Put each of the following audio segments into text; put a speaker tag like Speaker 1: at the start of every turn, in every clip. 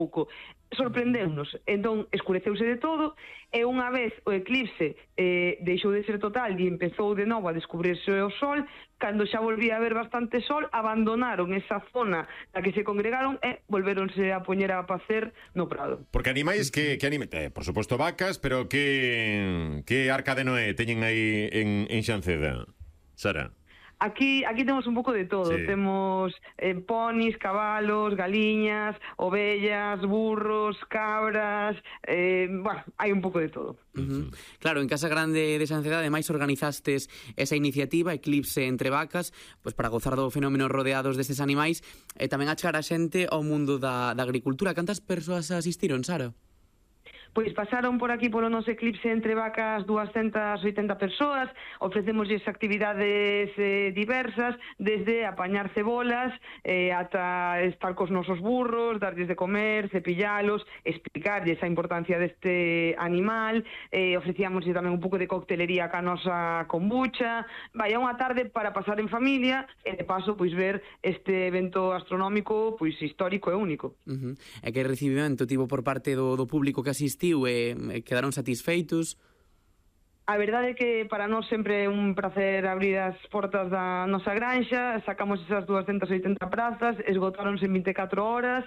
Speaker 1: pouco. Sorprendeunos, entón escureceuse de todo, e unha vez o eclipse deixou de ser total e empezou de novo a descubrirse o sol, cando xa volvía a haber bastante sol, abandonaron esa zona na que se congregaron e volveronse a poñer a pacer no prado.
Speaker 2: Porque animais que por suposto vacas, pero que Arca de Noé teñen aí en Xanceda, Sara?
Speaker 1: Aquí temos un pouco de todo,
Speaker 2: sí.
Speaker 1: Temos ponis, cabalos, galiñas, ovellas, burros, cabras, bueno, hai un pouco de todo.
Speaker 3: Claro, en Casa Grande de Xanceda ademais organizastes esa iniciativa Eclipse entre vacas, pois para gozar do fenómeno rodeados destes animais e tamén achegar a xente ao mundo da agricultura. Cantas persoas asistiron, Sara?
Speaker 1: Pois pasaron por aquí polo noso eclipse entre vacas 280 persoas, ofrecemosles actividades diversas, desde apañar cebolas ata estar cos nosos burros, darlles de comer, cepillalos, explicarlles a importancia deste animal, ofrecíamoslle tamén un pouco de coctelería ca nosa kombucha, vai unha tarde para pasar en familia e de paso pois ver este evento astronómico pois histórico e único.
Speaker 3: E que recibimento tivo por parte do público que asistiu e quedaron satisfeitos?
Speaker 1: A verdade é que para nós sempre é un placer abrir as portas da nosa granxa, sacamos esas 280 prazas, esgotáronse en 24 horas,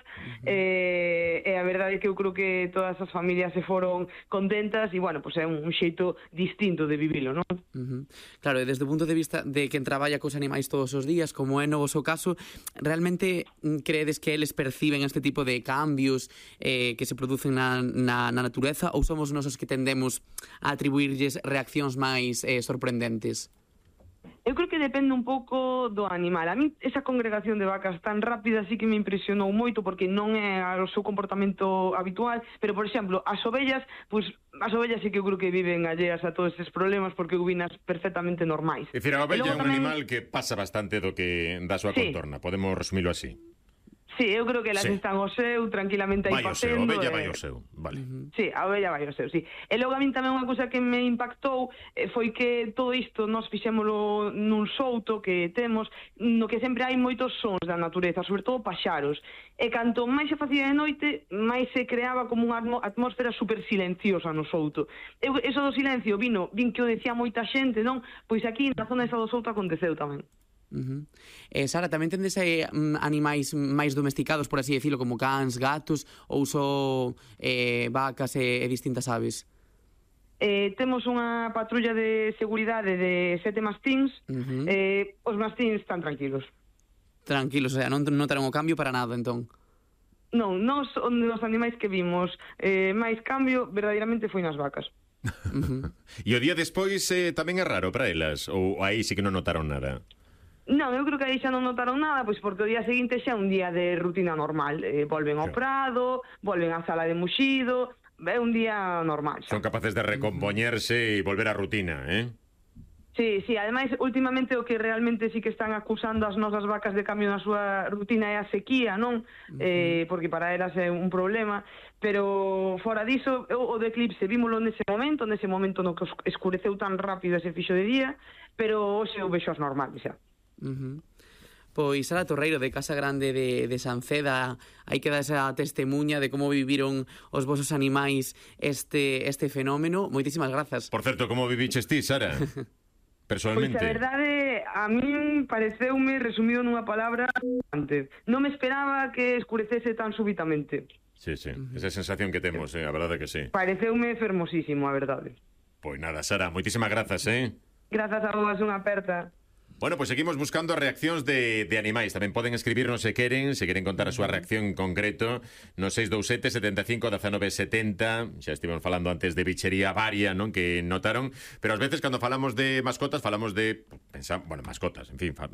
Speaker 1: e a verdade é que eu creo que todas as familias se foron contentas e, bueno, pues é un xeito distinto de vivilo, non?
Speaker 3: Claro, e desde o punto de vista de quen traballa cos animais todos os días, como é no vosso caso, realmente creedes que eles perciben este tipo de cambios que se producen na natureza, ou somos nosos que tendemos a atribuirlles reaccións máis sorprendentes?
Speaker 1: Eu creo que depende un pouco do animal. A mí esa congregación de vacas tan rápida sí que me impresionou moito porque non é o seu comportamento habitual, pero, por exemplo, as ovellas sí que eu creo que viven alleas a todos estes problemas porque eu vinas perfectamente normais.
Speaker 2: É dicir, a ovella é un animal que pasa bastante do que da súa contorna, podemos resumilo así.
Speaker 1: Sí, eu creo que elas están ao seu, tranquilamente aí facendo.
Speaker 2: Vai o seu, a ovella vai ao seu, vale.
Speaker 1: Sí, a ovella vai ao seu, sí. E logo a min tamén unha cousa que me impactou foi que todo isto nós fixémolo nun souto que temos, no que sempre hai moitos sons da natureza, sobre todo paxaros. E canto máis se facía de noite, máis se creaba como unha atmósfera super silenciosa no souto. Eso do silencio vin que o decía moita xente, non? Pois aquí na zona esa do souto aconteceu tamén.
Speaker 3: Sara, tamén tendes animais máis domesticados, por así decirlo, como cans, gatos, ou só vacas e distintas aves?
Speaker 1: Temos unha patrulla de seguridade de 7 mastíns, os mastíns están tranquilos.
Speaker 3: Tranquilos, o sea, non notaron o cambio para nada, entón?
Speaker 1: Non, nos animais que vimos máis cambio verdadeiramente foi nas vacas.
Speaker 2: E o día despois tamén é raro para elas? Ou aí sí que non notaron nada?
Speaker 1: Non, eu creo que aí xa non notaron nada, pois porque o día seguinte xa é un día de rutina normal. Volven ao prado, volven á sala de muxido, é un día normal xa.
Speaker 2: Son capaces de recompoñerse e volver á rutina,
Speaker 1: Sí, ademais, últimamente o que realmente sí que están acusando as nosas vacas de cambio na súa rutina é a sequía, non? Porque para elas é un problema, pero fora diso, o de eclipse vímolo nese momento no que escureceu tan rápido e se fixo de día, pero hoxe eu vexo as normales xa.
Speaker 3: Pois Sara Torreiro, de Casa Grande de Xanceda, aí queda esa testemunha de como viviron os vosos animais este fenómeno. Moitísimas grazas.
Speaker 2: Por certo, como viviches ti, Sara? Personalmente.
Speaker 1: Pois a verdade, a min pareceume resumido nunha palabra antes. Non me esperaba que escurecese tan súbitamente.
Speaker 2: Sí, esa sensación que temos, a verdade que sí.
Speaker 1: Pareceume fermosísimo, a verdade.
Speaker 2: Pois nada, Sara, moitísimas grazas,
Speaker 1: Grazas a vos, unha aperta.
Speaker 2: Bueno, pues seguimos buscando reaccións de animais. Tamén poden escribirnos se queren contar a súa reacción en concreto no 627 75 19 70. Xa estivemos falando antes de bichería varia, non, que notaron, pero ás veces cando falamos de mascotas falamos de mascotas, en fin,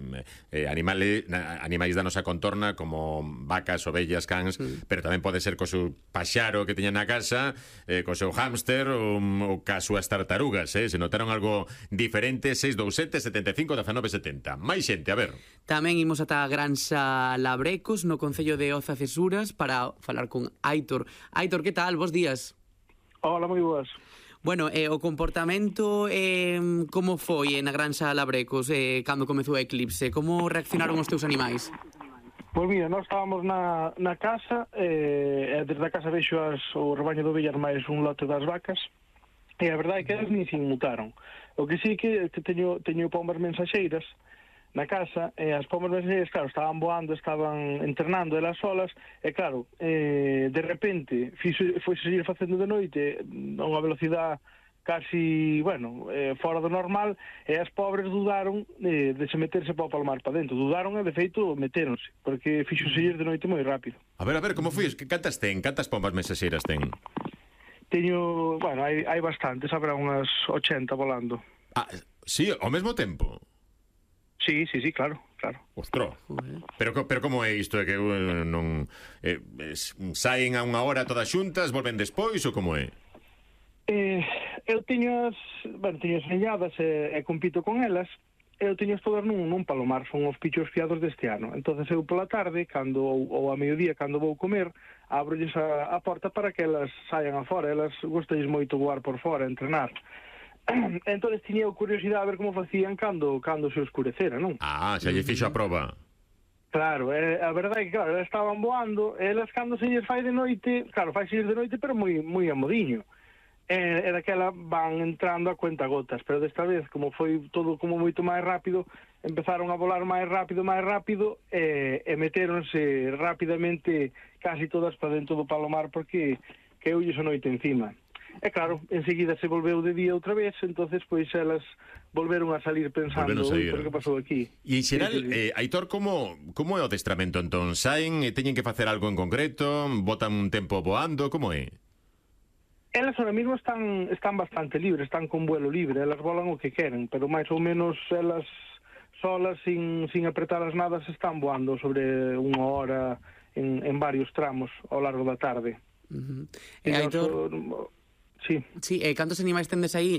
Speaker 2: animais da nosa contorna como vacas, ovellas, cans, pero tamén pode ser co seu paxaro que teña na casa, co seu hámster ou ca súas tartarugas, se notaron algo diferente. 627 75 19 70. Máis xente, a ver.
Speaker 3: Tamén imos ata a Granxa Labrecos, no concello de Oza Cesuras, para falar con Aitor. Aitor, que tal? Bos días.
Speaker 4: Hola, moi boas.
Speaker 3: Bueno, o comportamento como foi na Granxa Labrecos cando comezou a eclipse? Como reaccionaron os teus animais?
Speaker 4: Pois mira, nós estábamos na casa, e desde a casa vexo o rebaño de ovellas máis un lote das vacas, e a verdade é que elas nin se inmutaron. O que sí que teño pombas mensaxeiras na casa, e as pombas mensaxeiras, claro, estaban voando, estaban entrenando elas solas, e claro, de repente, foi seguir facendo de noite a unha velocidade casi, bueno, fora do normal, e as pobres dudaron de se meterse para o palmar para dentro. Dudaron e, de feito, meteronse, porque fixo seguir de noite moi rápido.
Speaker 2: A ver, como foi? Cantas ten? Cantas pombas mensaxeiras ten?
Speaker 4: Teño, bueno, hai bastantes, habrá unhas 80 volando.
Speaker 2: Ah, sí, ao mesmo tempo?
Speaker 4: Sí, claro.
Speaker 2: Ostro, pero como é isto? É que non saen a unha hora todas xuntas, volven despois, ou como é?
Speaker 4: Eu teño as niñadas e compito con elas. Eu teño todas nun palomar, son os pichos fiados deste ano. Entonces eu pola tarde, ou a mediodía, cando vou comer, abrolles a porta para que elas saian afora. Elas gostalles moito voar por fora, entrenar. Entonces tiña curiosidade a ver como facían cando se oscurecera, non?
Speaker 2: Ah, xa lle fixo a proba.
Speaker 4: Claro, a verdade é que, claro, elas estaban voando, elas cando se lles fai de noite, claro, fai de noite, pero moi amodiño. E daquela van entrando a cuenta gotas, pero desta vez, como foi todo como moito máis rápido, empezaron a volar máis rápido, e meteronse rapidamente casi todas para dentro do palomar, porque caeulles a noite encima. E claro, enseguida se volveu de día outra vez, entonces pois elas volveron a salir pensando, por que pasou aquí?
Speaker 2: E en xeral, Aitor, como é o adestramento entón? Saen e teñen que facer algo en concreto? Botan un tempo voando? Como é?
Speaker 4: Elas ahora mismo están bastante libres, están con vuelo libre, elas volan o que queren, pero máis ou menos elas solas, sin apretalas nada, se están voando sobre unha hora en varios tramos ao largo da tarde.
Speaker 3: Aitor,
Speaker 4: sí.
Speaker 3: Sí, cantos animais tendes aí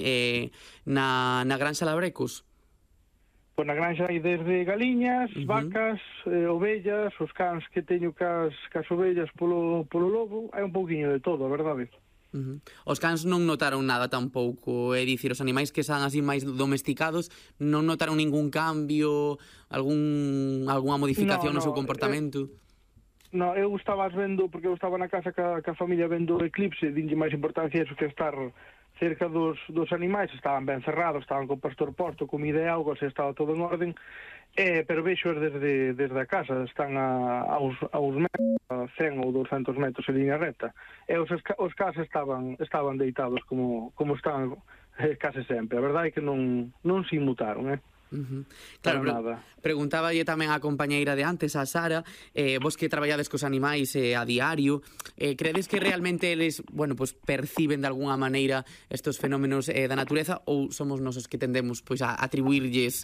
Speaker 3: na granxa Labrecos?
Speaker 4: Pois na granxa hai desde galiñas, vacas, ovellas, os cans que teño cas ovellas polo lobo, hai un pouquiño de todo, a verdade.
Speaker 3: Os cans non notaron nada tampouco, é dicir, os animais que están así máis domesticados non notaron ningún cambio, algunha modificación no seu comportamento?
Speaker 4: No, eu estaba vendo, porque eu estaba na casa ca familia vendo o eclipse, dinlle máis importancia eso que estar cerca dos animais, estaban ben cerrados, estaban con pastor posto, comida e auga, estaba todo en orden, pero vexo desde a casa, están a uns metros, a 100 ou 200 metros en línea recta, e os cas estaban deitados como están case sempre. A verdade é que non se inmutaron,
Speaker 3: Claro, preguntáballe tamén a compañeira de antes, a Sara, vos que traballades cos animais a diario, credes que realmente eles, bueno, pues perciben de alguna maneira estos fenómenos da natureza, ou somos nosos que tendemos pois a atribuirlles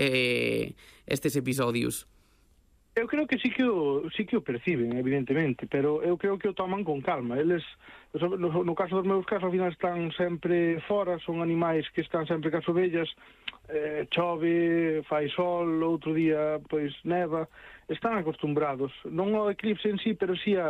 Speaker 3: estes episodios?
Speaker 4: Eu creo que sí que o perciben, evidentemente, pero eu creo que o toman con calma. Eles, no caso dos meus casos, ao final están sempre fora, son animais que están sempre cas ovellas, chove, fai sol, outro día pois neva, están acostumbrados, non ao eclipse en sí, pero sí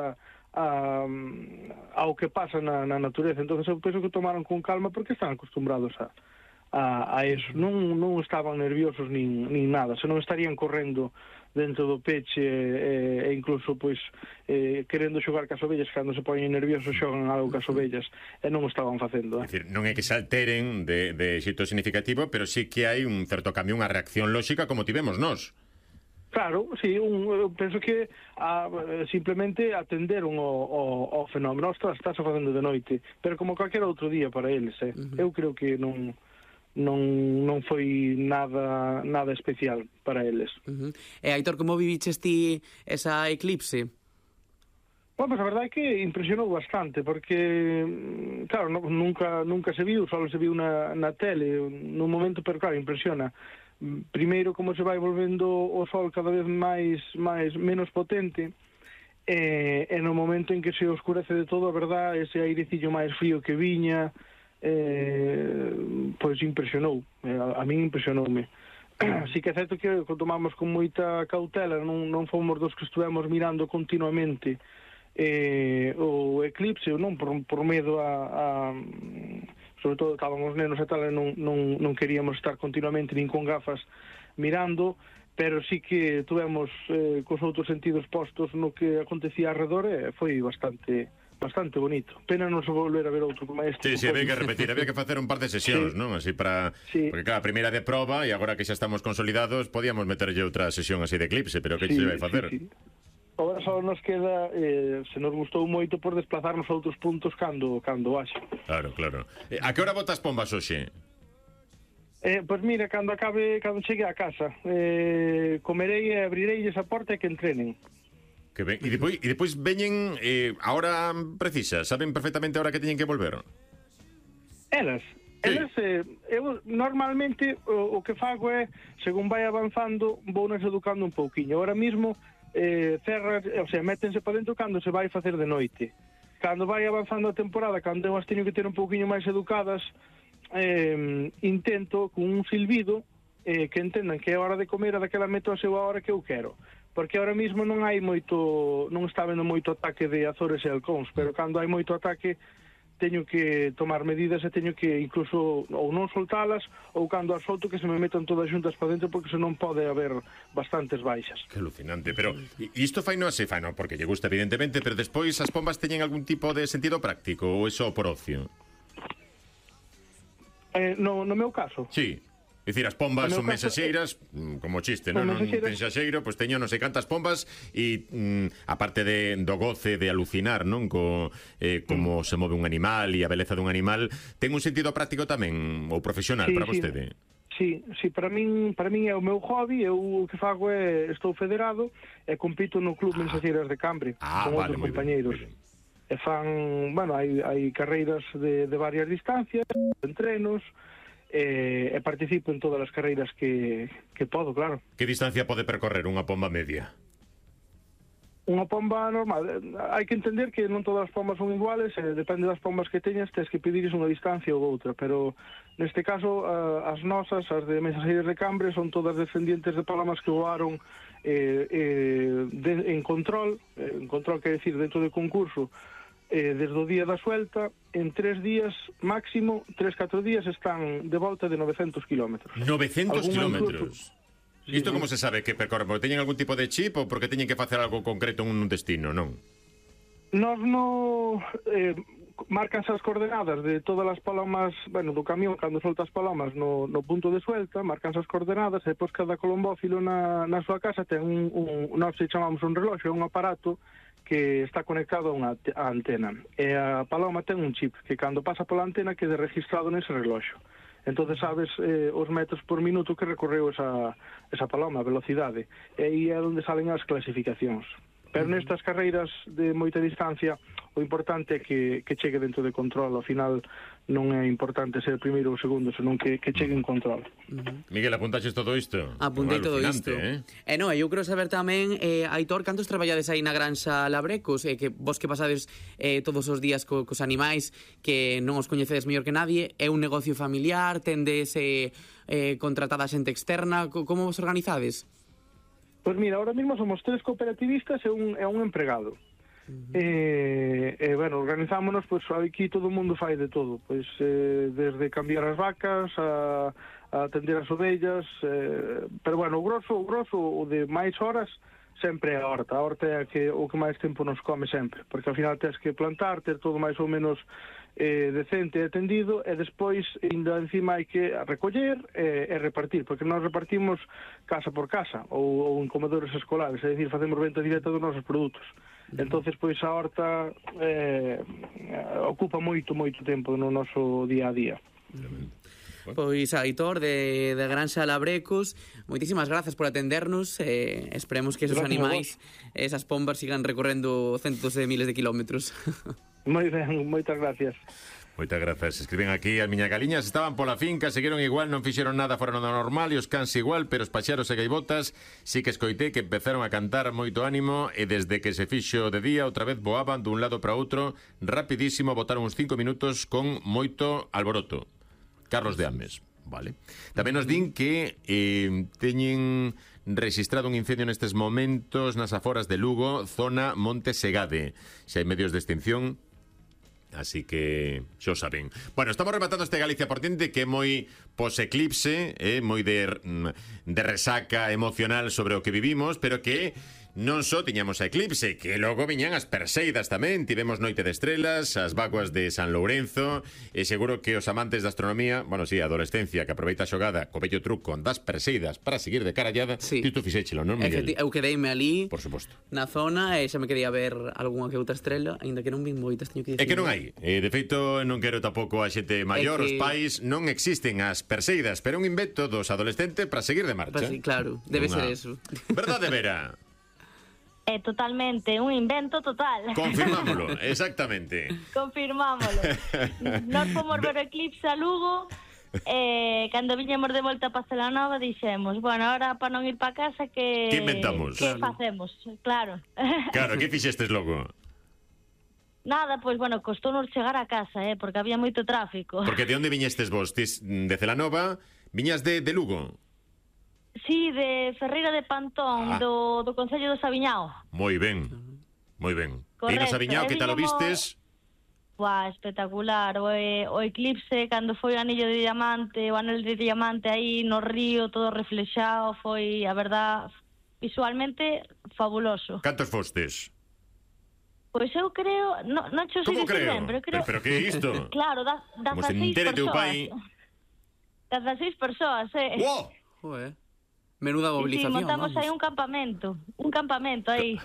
Speaker 4: ao que pasa na natureza. Entonces eu penso que o tomaron con calma porque están acostumbrados a eso. Non estaban nerviosos nin nada, senón estarían correndo dentro do peche e incluso pois querendo xogar cas ovellas, cando se poñen nerviosos xogan algo cas ovellas, e non o estaban facendo.
Speaker 2: É dicir, non é que se alteren de xeito significativo, pero sí que hai un certo cambio, unha reacción lóxica como tivemos nós.
Speaker 4: Claro, sí, eu penso que simplemente atenderon o fenómeno. Ostras, estás facendo de noite, pero como calquera outro día para eles, eu creo que non foi nada especial para eles.
Speaker 3: E Aitor, como viviches ti esa eclipse?
Speaker 4: Bueno, pues a verdade é que impresionou bastante, porque, claro, nunca se viu, só se viu na tele, nun momento, pero claro, impresiona. Primeiro, como se vai volvendo o sol cada vez menos potente, e no momento en que se oscurece de todo, a verdade, ese airecillo máis frío que viña, pois impresionou, a min impresionoume. Así que é certo que o tomamos con moita cautela, non fomos dos que estuvemos mirando continuamente o eclipse, non por medo sobre todo estábamos nenos e tal, non queríamos estar continuamente nin con gafas mirando, pero sí que tuvemos cos outros sentidos postos no que acontecía alrededor e foi bastante bonito. Pena non se volver a ver outro como este.
Speaker 2: Sí, había que repetir, había que facer un par de sesións, non? Así para...
Speaker 4: Sí.
Speaker 2: Porque claro, a primeira de proba e agora que xa estamos consolidados podíamos meterlle outra sesión así de eclipse, pero que se vai facer?
Speaker 4: Sí. Agora só nos queda, se nos gustou moito, por desplazarnos a outros puntos cando haxa.
Speaker 2: Claro. A que hora botas pombas hoxe?
Speaker 4: Pois mira, cando chegue a casa, comerei e abrirei esa porta e que entrenen.
Speaker 2: Que ben. E depois veñen a hora precisa, saben perfectamente a hora que teñen que volver?
Speaker 4: Elas, eu normalmente o que fago é, según vai avanzando, vounas educando un pouquiño. Ahora mismo, métense para dentro cando se vai facer de noite. Cando vai avanzando a temporada, cando eu as teño que ter un pouquiño máis educadas, intento con un silbido que entendan que é hora de comer, a daquela meto a súa hora que eu quero, porque ahora mismo non está vendo moito ataque de azores e halcóns, pero cando hai moito ataque teño que tomar medidas e teño que incluso ou non soltalas, ou cando as solto que se me metan todas xuntas para dentro, porque senón pode haber bastantes baixas.
Speaker 2: Que alucinante, pero isto faino porque lle gusta evidentemente, pero despois as pombas teñen algún tipo de sentido práctico ou é só por ocio?
Speaker 4: No meu caso?
Speaker 2: Sí. É dicir, as pombas son mensaxeiras, como chiste, non? Mensaxeiro, pois teño non sei cantas pombas e aparte do goce de alucinar, non? Como se move un animal e a beleza dun animal, ten un sentido práctico tamén, ou profesional, para vostede?
Speaker 4: Sí, para min é o meu hobby. Eu o que fago é, estou federado e compito no Club Mensaxeiras de Cambre con outros compañeiros. E fan, hai carreiras de varias distancias, entrenos, e participo en todas as carreiras que podo, claro.
Speaker 2: Que distancia pode percorrer unha pomba media?
Speaker 4: Unha pomba normal, hai que entender que non todas as pombas son iguales, depende das pombas que teñas, tens que pedirles unha distancia ou outra, pero neste caso as nosas, as de Mensaxeiras de Cambre, son todas descendientes de palomas que voaron en control quer decir, dentro do concurso, desde o día da suelta, en 3 días máximo, 3-4 días están de volta de 900 kilómetros.
Speaker 2: 900 kilómetros? Isto como se sabe que percorren? Porque teñen algún tipo de chip ou porque teñen que facer algo concreto en un destino, non?
Speaker 4: Nos marcanse as coordenadas de todas as palomas, do camión, cando soltas palomas no punto de suelta, marcanse as coordenadas, e depois cada colombófilo na súa casa ten nós chamamos un reloxo, un aparato que está conectado a unha antena. E a paloma ten un chip que cando pasa pola antena quede registrado nese reloxo. Entonces sabes os metros por minuto que recorreu esa paloma, a velocidade. E aí é onde salen as clasificacións. Pero nestas carreiras de moita distancia, o importante é que chegue dentro de control. Ao final non é importante ser primeiro ou segundo, senón que chegue en control.
Speaker 2: Miguel, apuntaxes todo isto?
Speaker 3: Apuntei todo isto. Eu quero saber tamén, Aitor, cantos traballades aí na granxa Labrecos, que vos que pasades todos os días cos animais, que non os coñecedes mellor que nadie, é un negocio familiar, tendes contratada xente externa, como vos organizades?
Speaker 4: Pois mira, ahora mismo somos 3 cooperativistas e un empregado. Organizámonos, pois aquí todo o mundo fai de todo, pois desde cambiar as vacas a atender as ovellas, pero o grosso o de máis horas sempre é a horta. A horta é o que máis tempo nos come sempre, porque ao final tens que plantar, ter todo máis ou menos decente e atendido, e despois ainda encima hai que recoller e repartir, porque nós repartimos casa por casa ou en comedores escolares, é dicir, facemos venta directa dos nosos produtos. Entonces, pois a horta ocupa moito tempo no noso día a día.
Speaker 3: Pois Aitor de Granxa Labrecos, moitísimas grazas por atendernos, esperemos que esos animais, esas pombas sigan recorrendo centos de miles de kilómetros.
Speaker 4: Moi ben, moitas gracias.
Speaker 2: Moitas grazas. Escriben aquí: as miñas galiñas estaban pola finca, seguiron igual, non fixeron nada fora do normal, e os cans igual, pero os paxaros e gaivotas sí que escoitei que empezaron a cantar moito ánimo, e desde que se fixo de día outra vez voaban dun lado para outro rapidísimo, botaron uns 5 minutos con moito alboroto. Carlos de Ames, vale. Tamén nos din que teñen registrado un incendio nestes momentos nas aforas de Lugo, zona Monte Segade. Se hai medios de extinción, Así que xo saben. Bueno, estamos rematando este Galicia por diante, que é moi pos-eclipse, moi de resaca emocional sobre o que vivimos, pero que non só tiñamos a eclipse, que logo viñan as Perseidas tamén. Tivemos Noite de Estrelas, as vaguas de San Lourenzo, e seguro que os amantes da astronomía, bueno, sí, a adolescencia que aproveita a xogada co bello truco das Perseidas para seguir de carallada,
Speaker 3: sí.
Speaker 2: Ti tú fixéchelo, non, Miguel?
Speaker 3: Eu quedeime ali,
Speaker 2: por suposto,
Speaker 3: na zona, e xa me quería ver algunha que outra estrela, aínda que non vin moitas, teño que dicir.
Speaker 2: É que non hai. De feito, non quero tampouco a xente maior, os pais, non existen as Perseidas, pero un invento dos adolescentes para seguir de marcha.
Speaker 3: Sí, claro, debe ser eso.
Speaker 2: Verdade, Vera?
Speaker 5: É totalmente un invento total.
Speaker 2: Confirmámolo, exactamente.
Speaker 5: Confirmámolo. Nós fomos ver o eclipse a Lugo, cando viñemos de volta para Celanova dixemos, bueno, ahora para non ir para casa que
Speaker 2: inventamos?
Speaker 5: Que facemos? Claro.
Speaker 2: Claro, que fixestes logo?
Speaker 5: Nada, pois, bueno, costounos chegar a casa, porque había moito tráfico.
Speaker 2: Porque de onde viñestes vos? Tis de Celanova? Viñas de Lugo?
Speaker 5: Sí, de Ferreira de Pantón, do Concello do Sabiñao.
Speaker 2: Moi ben, moi ben. E no Sabiñao, que tal o vistes?
Speaker 5: Buah, espectacular. O eclipse, cando foi o anillo de diamante, o anel de diamante aí no río, todo reflexado, foi, a verdad, visualmente fabuloso.
Speaker 2: Cantos fostes?
Speaker 5: Pois eu creo, non xo sei dicir ben, pero creo...
Speaker 2: Pero que é isto?
Speaker 5: Claro, das 16 persoas. Das 16 persoas,
Speaker 2: Uou!
Speaker 3: Joder. Menuda mobilización.
Speaker 5: Sí, montamos aí un campamento aí.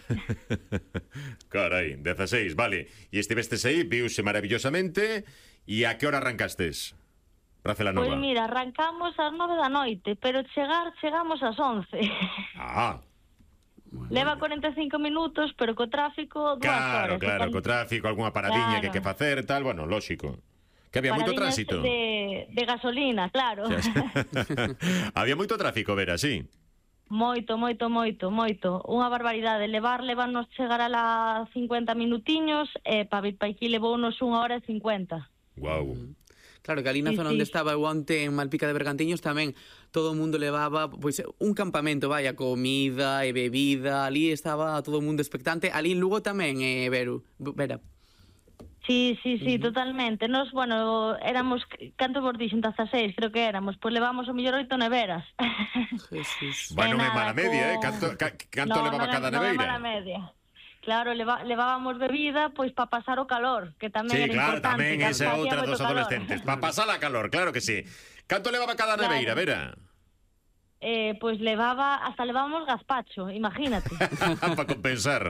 Speaker 2: Carai, 16, vale. E estivestes aí, viuse maravillosamente. E a que hora arrancastes? Para Celanova.
Speaker 5: Pois mira, arrancamos ás 9 da noite, pero chegamos ás 11.
Speaker 2: Ah.
Speaker 5: Leva 45 minutos, pero co tráfico 2 horas.
Speaker 2: Claro, co tráfico, algunha paradiña que hai que facer, tal, bueno, lóxico. Que había moito tránsito.
Speaker 5: De gasolina, claro.
Speaker 2: Había moito tráfico, Vera, sí.
Speaker 5: Moito. Unha barbaridade. Levarnos chegar a las 50 minutiños, para aquí levounos 1 hora e 50.
Speaker 2: Guau.
Speaker 3: Claro, que ali na zona onde estaba eu onte en Malpica de Bergantiños tamén todo o mundo levaba pois un campamento, vai, a comida e bebida, ali estaba todo o mundo expectante. Ali en Lugo tamén, Vera.
Speaker 5: Sí, totalmente. Nos, bueno, éramos, canto vos dixen, 16, creo que éramos, pois levamos o mellor 8 neveras.
Speaker 3: Jesús.
Speaker 2: Bueno, non é mala media, Canto levaba cada neveira?
Speaker 5: Non é mala media. Claro, levábamos bebida, pois para pasar o calor, que tamén era importante.
Speaker 2: Sí, claro, tamén esa é outra dos adolescentes. Para pasar a calor, claro que sí. Canto levaba cada neveira, Vera?
Speaker 5: Pois hasta levábamos gazpacho, imagínate.
Speaker 2: Para compensar.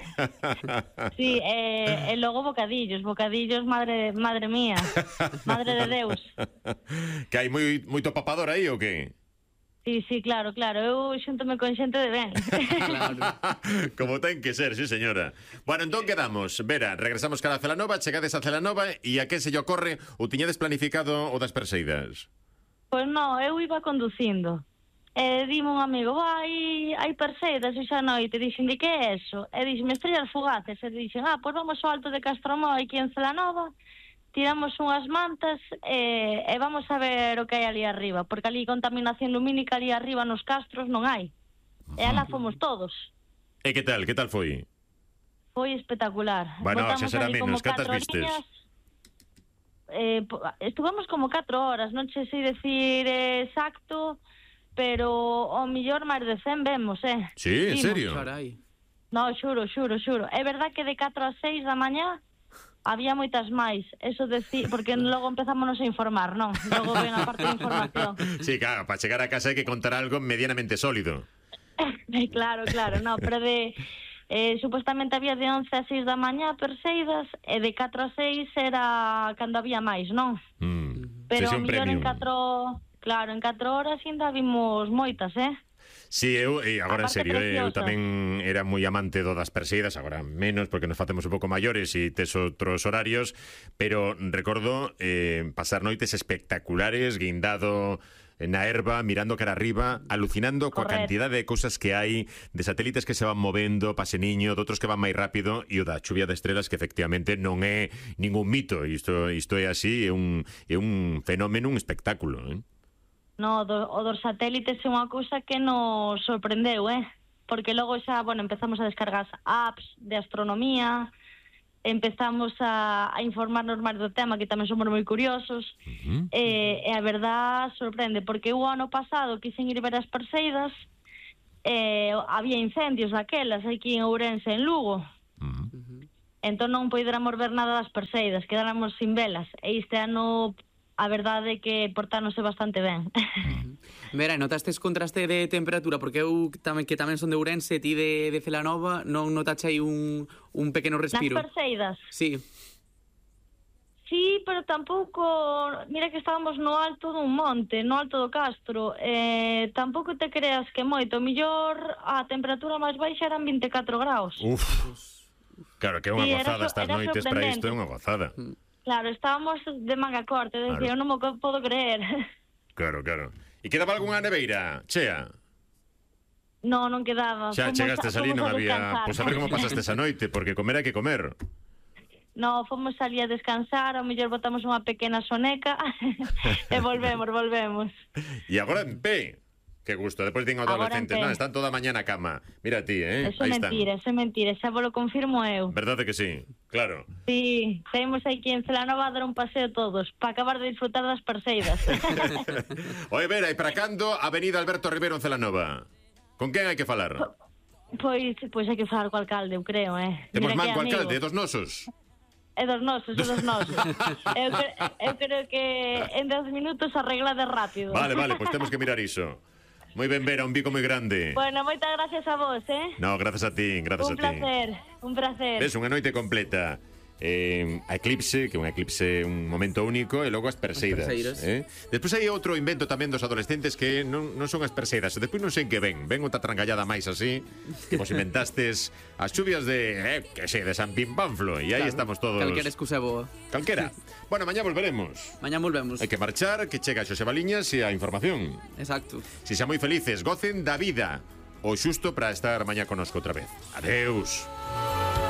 Speaker 5: Sí, e logo bocadillos, madre mía, madre de Deus.
Speaker 2: Que hai moito papador aí ou que?
Speaker 5: Sí, claro, eu xúntome con xente de ben.
Speaker 3: Claro.
Speaker 2: Como ten que ser, sí señora. Bueno, entón quedamos, Vera, regresamos cara a Celanova, chegades a Celanova e a que se lle ocorre o tiñades planificado o das Perseidas?
Speaker 5: Pois non, eu iba conducindo. Dime un amigo, hai Perseidas esa noite, dixen, de que é eso? E dixen, estrellas fugaces, e dixen, pois vamos ao alto de Castromó aquí en Celanova, tiramos unhas mantas e vamos a ver o que hai ali arriba, porque ali contaminación lumínica ali arriba nos castros non hai. E alá fomos todos.
Speaker 2: E que tal foi?
Speaker 5: Foi espectacular.
Speaker 2: Bueno, xa será menos, cantas vistes?
Speaker 5: Estuvemos como 4 horas, non che sei decir exacto, pero o millor máis de 100 vemos,
Speaker 2: Sí, en serio?
Speaker 3: Carai.
Speaker 5: No, xuro. É verdad que de 4 a 6 da mañá había moitas máis, eso porque logo empezámonos a informar, non? Logo ven a parte de información.
Speaker 2: Sí, claro, para chegar a casa hai que contar algo medianamente sólido.
Speaker 5: Claro, no, pero supuestamente había de 11 a 6 da mañá Perseidas, e de 4 a 6 era cando había máis, non? Pero a mellor en 4... Claro, en 4 horas ainda vimos moitas,
Speaker 2: Sí, eu, agora en serio, eu
Speaker 5: preciosa.
Speaker 2: tamén era moi amante do das Perseidas, agora menos porque nos facemos un pouco maiores e tes outros horarios, pero recordo pasar noites espectaculares, guindado na herba, mirando cara arriba, alucinando coa cantidade de cousas que hai, de satélites que se van movendo, paseniño, de outros que van máis rápido, e o da chuvia de estrelas que efectivamente non é ningún mito, isto é así, é un fenómeno, un espectáculo,
Speaker 5: No, o dos satélites é unha cousa que nos sorprendeu, porque logo xa, bueno, empezamos a descargar apps de astronomía, empezamos a informarnos máis do tema, que tamén somos moi curiosos, e a verdad sorprende, porque o ano pasado quixen ir ver as Perseidas, había incendios daquelas aquí en Ourense, en Lugo. Entón non poderamos ver nada das Perseidas, quedáramos sin velas. E este ano a verdade é que portáronse bastante ben.
Speaker 3: Vera, notastes contraste de temperatura? Porque eu que tamén son de Ourense, ti de Celanova, non notaste aí un pequeno respiro?
Speaker 5: Nas Perseidas?
Speaker 3: Sí.
Speaker 5: Sí, pero tampouco... Mira que estábamos no alto dun monte, no alto do Castro. Tampouco te creas que moito. Mellor a temperatura máis baixa eran 24 graus.
Speaker 2: Uf. Claro, que é unha gozada estas noites para isto, é unha gozada.
Speaker 5: Claro, estábamos de manga corta, decía, eu non me podo creer.
Speaker 2: Claro. E quedaba algunha neveira, chea?
Speaker 5: Non quedaba.
Speaker 2: Xa chegastes ali, non había... Pois a ver como pasaste esa noite, porque comer hai que comer.
Speaker 5: No, fomos ali a descansar, ao mellor botamos unha pequena soneca e volvemos.
Speaker 2: E agora en pé. Que gusto, depois din adolescentes, non, están toda a mañá na cama. Mira ti,
Speaker 5: Eso é mentira, xa vos lo confirmo eu.
Speaker 2: Verdade que sí, claro.
Speaker 5: Sí, saímos aquí en Celanova a dar un paseo todos, para acabar de disfrutar das Perseidas.
Speaker 2: Oye, Vera, e para cando Avenida Alberto Rivero en Celanova? Con quen hai que falar?
Speaker 5: Pois hai que falar co alcalde, eu creo,
Speaker 2: Temos man co alcalde, dos nosos.
Speaker 5: É dos nosos. Eu creo que en 10 minutos arreglade rápido.
Speaker 2: Vale, pois temos que mirar iso. Moi ben, Vera, un bico moi grande.
Speaker 5: Bueno, moitas gracias a vos,
Speaker 2: No, gracias a ti,
Speaker 5: Un placer.
Speaker 2: Ves, unha noite completa. A Eclipse, que é un eclipse, un momento único, e logo as Perseidas. Despois hai outro invento tamén dos adolescentes que non son as Perseidas, e despois non sei en que ven outra trangallada máis así, que vos inventastes as chuvias de San Pimpánflo, e aí estamos todos.
Speaker 3: Calquera excusa boa.
Speaker 2: Calquera. Bueno, mañá volveremos.
Speaker 3: Volvemos.
Speaker 2: Hai que marchar, que chega Xosé Baliñas e a información.
Speaker 3: Exacto.
Speaker 2: Si xa moi felices, gocen da vida, o xusto para estar mañá conosco outra vez. Adeus.